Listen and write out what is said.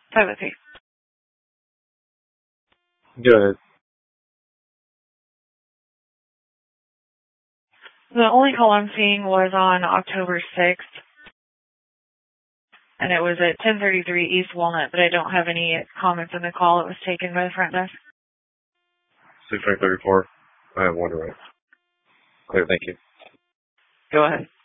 503. Go ahead. The only call I'm seeing was on October 6th, and it was at 1033 East Walnut, but I don't have any comments in the call. It was taken by the front desk. 634. I have one right. Clear, thank you. Go ahead.